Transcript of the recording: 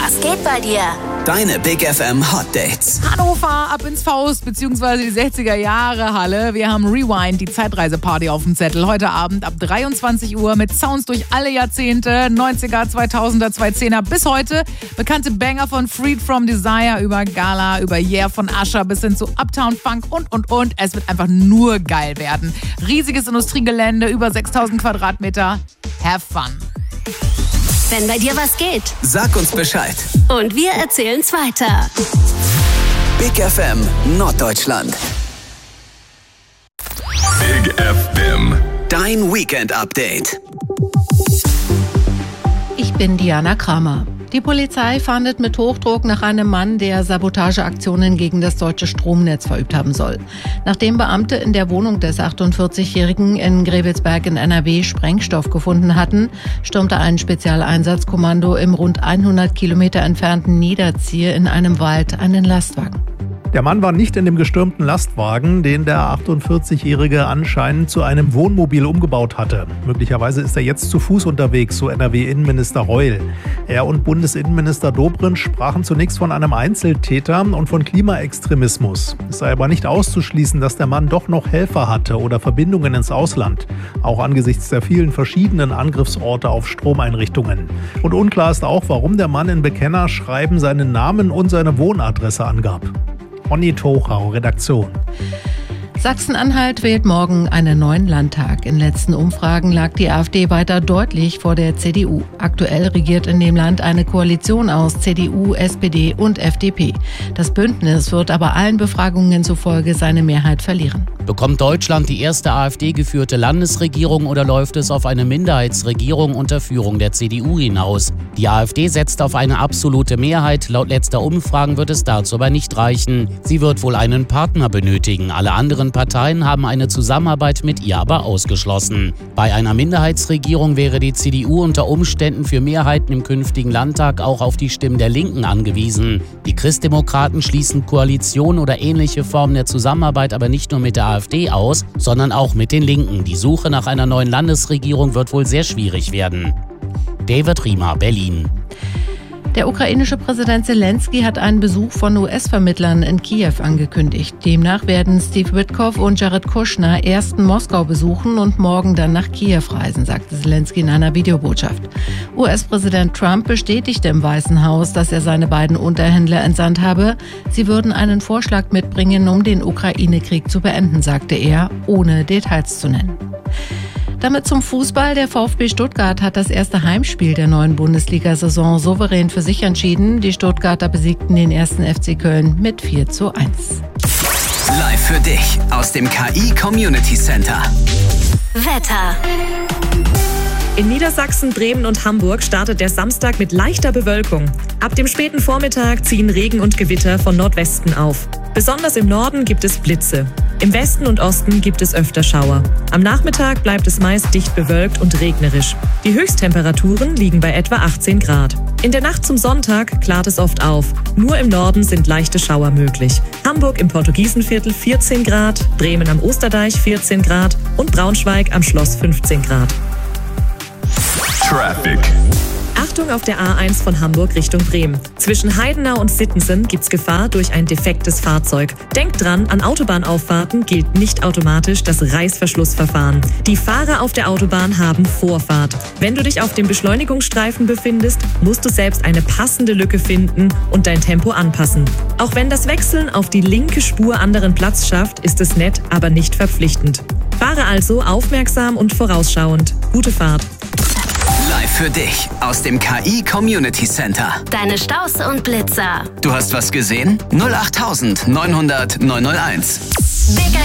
Was geht bei dir? Deine Big FM Hot Dates. Hannover, ab ins Faust, beziehungsweise die 60er Jahre Halle. Wir haben Rewind, die Zeitreiseparty auf dem Zettel. Heute Abend ab 23 Uhr mit Sounds durch alle Jahrzehnte, 90er, 2000er, 2010er bis heute. Bekannte Banger von Freed from Desire über Gala, über Yeah von Usher bis hin zu Uptown Funk und. Es wird einfach nur geil werden. Riesiges Industriegelände, über 6000 Quadratmeter. Have fun. Wenn bei dir was geht, Sag uns Bescheid. und wir erzählen's weiter. Big FM Norddeutschland. Big FM. Dein Weekend-Update. Ich bin Diana Kramer. Die Polizei fahndet mit Hochdruck nach einem Mann, der Sabotageaktionen gegen das deutsche Stromnetz verübt haben soll. Nachdem Beamte in der Wohnung des 48-Jährigen in Grevelsberg in NRW Sprengstoff gefunden hatten, stürmte ein Spezialeinsatzkommando im rund 100 Kilometer entfernten Niederzier in einem Wald einen Lastwagen. Der Mann war nicht in dem gestürmten Lastwagen, den der 48-Jährige anscheinend zu einem Wohnmobil umgebaut hatte. Möglicherweise ist er jetzt zu Fuß unterwegs, so NRW-Innenminister Reul. Er und Bundesinnenminister Dobrindt sprachen zunächst von einem Einzeltäter und von Klimaextremismus. Es sei aber nicht auszuschließen, dass der Mann doch noch Helfer hatte oder Verbindungen ins Ausland. Auch angesichts der vielen verschiedenen Angriffsorte auf Stromeinrichtungen. Und unklar ist auch, warum der Mann in Bekennerschreiben seinen Namen und seine Wohnadresse angab. Onni Tochau, Redaktion. Sachsen-Anhalt wählt morgen einen neuen Landtag. In letzten Umfragen lag die AfD weiter deutlich vor der CDU. Aktuell regiert in dem Land eine Koalition aus CDU, SPD und FDP. Das Bündnis wird aber allen Befragungen zufolge seine Mehrheit verlieren. Bekommt Deutschland die erste AfD-geführte Landesregierung oder läuft es auf eine Minderheitsregierung unter Führung der CDU hinaus? Die AfD setzt auf eine absolute Mehrheit. Laut letzter Umfragen wird es dazu aber nicht reichen. Sie wird wohl einen Partner benötigen. Alle anderen Parteien haben eine Zusammenarbeit mit ihr aber ausgeschlossen. Bei einer Minderheitsregierung wäre die CDU unter Umständen für Mehrheiten im künftigen Landtag auch auf die Stimmen der Linken angewiesen. Die Christdemokraten schließen Koalition oder ähnliche Formen der Zusammenarbeit aber nicht nur mit der AfD aus, sondern auch mit den Linken. Die Suche nach einer neuen Landesregierung wird wohl sehr schwierig werden. David Riemer, Berlin. Der ukrainische Präsident Zelensky hat einen Besuch von US-Vermittlern in Kiew angekündigt. Demnach werden Steve Witkoff und Jared Kushner erst Moskau besuchen und morgen dann nach Kiew reisen, sagte Zelensky in einer Videobotschaft. US-Präsident Trump bestätigte im Weißen Haus, dass er seine beiden Unterhändler entsandt habe. Sie würden einen Vorschlag mitbringen, um den Ukraine-Krieg zu beenden, sagte er, ohne Details zu nennen. Damit zum Fußball. Der VfB Stuttgart hat das erste Heimspiel der neuen Bundesliga-Saison souverän für sich entschieden. Die Stuttgarter besiegten den 1. FC Köln mit 4:1. Live für dich aus dem KI Community Center. Wetter. In Niedersachsen, Bremen und Hamburg startet der Samstag mit leichter Bewölkung. Ab dem späten Vormittag ziehen Regen und Gewitter von Nordwesten auf. Besonders im Norden gibt es Blitze. Im Westen und Osten gibt es öfter Schauer. Am Nachmittag bleibt es meist dicht bewölkt und regnerisch. Die Höchsttemperaturen liegen bei etwa 18 Grad. In der Nacht zum Sonntag klart es oft auf. Nur im Norden sind leichte Schauer möglich. Hamburg im Portugiesenviertel 14 Grad, Bremen am Osterdeich 14 Grad und Braunschweig am Schloss 15 Grad. Traffic. Achtung auf der A1 von Hamburg Richtung Bremen. Zwischen Heidenau und Sittensen gibt's Gefahr durch ein defektes Fahrzeug. Denkt dran, an Autobahnauffahrten gilt nicht automatisch das Reißverschlussverfahren. Die Fahrer auf der Autobahn haben Vorfahrt. Wenn du dich auf dem Beschleunigungsstreifen befindest, musst du selbst eine passende Lücke finden und dein Tempo anpassen. Auch wenn das Wechseln auf die linke Spur anderen Platz schafft, ist es nett, aber nicht verpflichtend. Fahre also aufmerksam und vorausschauend. Gute Fahrt. Live für dich aus dem KI Community Center. Deine Staus und Blitzer. Du hast was gesehen? 08900 901. Big